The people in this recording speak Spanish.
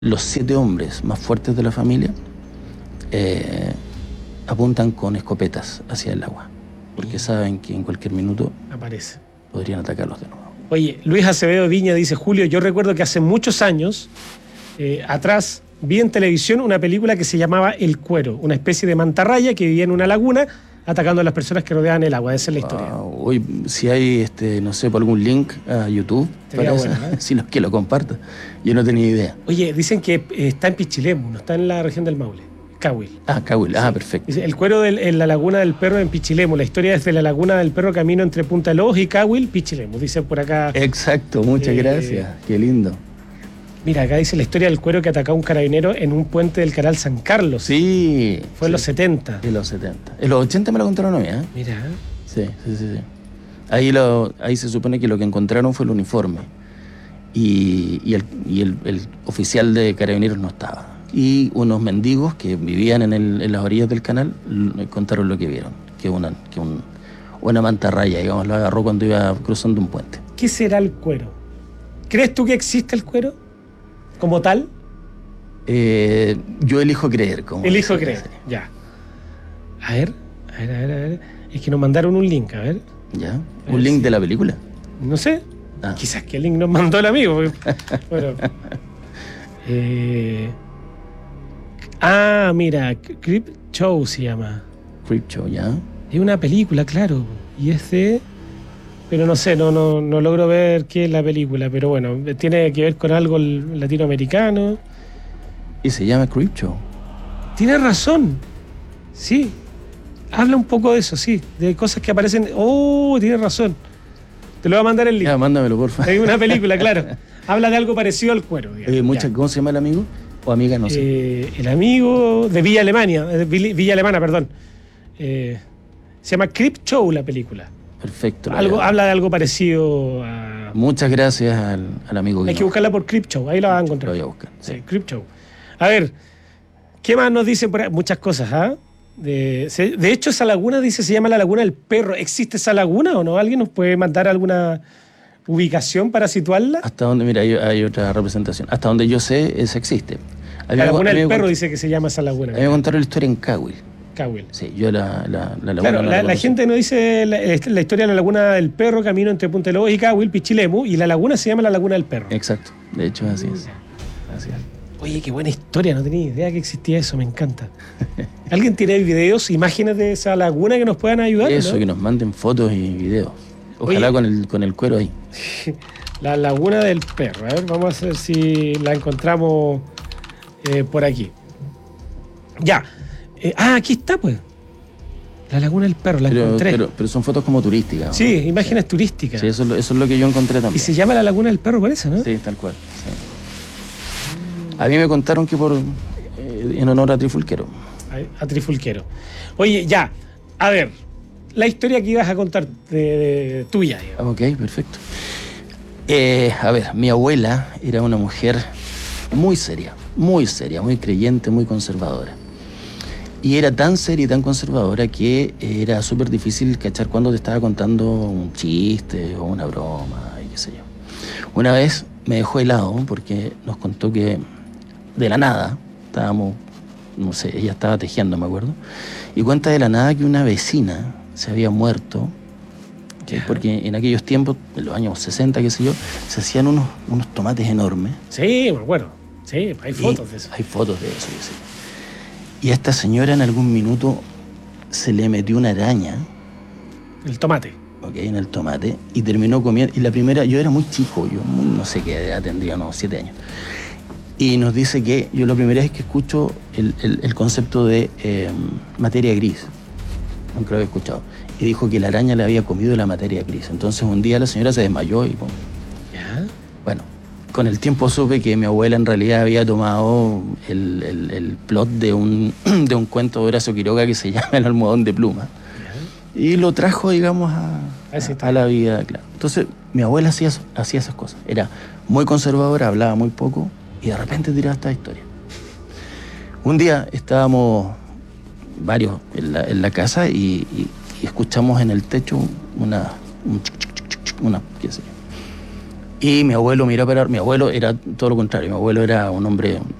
Los 7 hombres más fuertes de la familia apuntan con escopetas hacia el agua, porque saben que en cualquier minuto aparece. Podrían atacarlos de nuevo. Oye, Luis Acevedo Viña dice: Julio, yo recuerdo que hace muchos años atrás vi en televisión una película que se llamaba El Cuero, una especie de mantarraya que vivía en una laguna atacando a las personas que rodeaban el agua. Esa es la historia. Hoy, si hay, no sé, por algún link a YouTube, para bueno, si los que lo compartan. Yo no tenía idea. Oye, dicen que está en Pichilemu, no está en la región del Maule. Cahuil. Cahuil, sí. Perfecto. Dice, El Cuero en la Laguna del Perro en Pichilemu. La historia es de la Laguna del Perro, camino entre Punta Lobos y Cahuil, Pichilemu. Dice por acá. Exacto, muchas gracias. Qué lindo. Mira, acá dice la historia del cuero que atacó a un carabinero en un puente del canal San Carlos. Sí. Fue en los 70. En los 70. En los 80 me lo contaron a mí, ¿eh? Mira. Sí. Ahí se supone que lo que encontraron fue el uniforme. Y el oficial de carabineros no estaba. Y unos mendigos que vivían en las orillas del canal contaron lo que vieron. Que una mantarraya, digamos, lo agarró cuando iba cruzando un puente. ¿Qué será el cuero? ¿Crees tú que existe el cuero como tal? Yo elijo creer. Elijo creer, ya. A ver. Es que nos mandaron un link, a ver. ¿Ya? ¿Un link de la película? No sé. Quizás que el link nos mandó el amigo. Bueno. Mira, Creep Show se llama. Creep Show, ¿ya? Es una película, claro. Y es de... Pero no sé, no logro ver qué es la película. Pero bueno, tiene que ver con algo latinoamericano. Y se llama Creep Show. Tienes razón. Sí. Habla un poco de eso, sí. De cosas que aparecen... Tienes razón. Te lo voy a mandar el link. Ya, mándamelo, porfa. Hay una película, claro. Habla de algo parecido al cuero. ¿Cómo se llama el amigo? ¿O amiga? No sé. El amigo de Villa Alemana, perdón. Se llama Creep Show la película. Perfecto. Habla de algo parecido a... Muchas gracias al amigo. Hay que buscarla por Creep Show, ahí la vas a encontrar. Lo voy a buscar. Sí, Creep Show. A ver, ¿qué más nos dicen por ahí? Muchas cosas, ¿ah? De hecho, esa laguna se llama la Laguna del Perro. ¿Existe esa laguna o no? ¿Alguien nos puede mandar alguna ubicación para situarla? Hasta donde, mira, hay otra representación. Hasta donde yo sé, esa existe. La Laguna del Perro dice que se llama esa laguna. A mí me contaron la historia en Cahuil. Sí, yo la laguna. Claro, la gente nos dice la historia de la Laguna del Perro, camino entre Punta Lobos y Cahuil, Pichilemu, y la laguna se llama la Laguna del Perro. Exacto, de hecho así es. Oye, qué buena historia, no tenía idea que existía eso, me encanta. ¿Alguien tiene videos, imágenes de esa laguna que nos puedan ayudar? Eso, ¿no? que nos manden fotos y videos. Ojalá con el cuero ahí. La Laguna del Perro, a ver, vamos a ver si la encontramos por aquí. Ya. Aquí está, pues. La Laguna del Perro, la encontré. Pero son fotos como turísticas, ¿no? Sí, imágenes turísticas. Sí, eso es lo que yo encontré también. Y se llama la Laguna del Perro, parece, ¿no? Sí, tal cual. Sí. A mí me contaron que en honor a Trifulquero. A Trifulquero. Oye, ya. A ver, la historia que ibas a contar de tuya. Digamos. Ok, perfecto. A ver, mi abuela era una mujer muy seria, muy creyente, muy conservadora. Y era tan seria y tan conservadora que era súper difícil cachar cuando te estaba contando un chiste o una broma, y qué sé yo. Una vez me dejó helado porque nos contó que de la nada, estábamos, no sé, ella estaba tejiendo, me acuerdo, y cuenta de la nada que una vecina se había muerto, porque en aquellos tiempos, en los años 60, qué sé yo, se hacían unos tomates enormes. Sí, me acuerdo. Sí, hay fotos de eso. Hay fotos de eso, yo sé. Y a esta señora en algún minuto se le metió una araña. El tomate. En el tomate. Y terminó comiendo. Y la primera, yo era muy chico, yo no sé qué edad tendría, 7 años. Y nos dice que yo la primera vez que escucho el concepto de materia gris. Nunca lo había escuchado. Y dijo que la araña le había comido la materia gris. Entonces un día la señora se desmayó y... ¿Ya? Bueno. Con el tiempo supe que mi abuela en realidad había tomado el plot de un cuento de Horacio Quiroga que se llama El almohadón de pluma. Y lo trajo, digamos, a la vida, claro. Entonces, mi abuela hacía esas cosas. Era muy conservadora, hablaba muy poco y de repente tiraba esta historia. Un día estábamos varios en la casa y escuchamos en el techo una qué sé yo. Y mi abuelo miró para... Mi abuelo era todo lo contrario. Mi abuelo era un hombre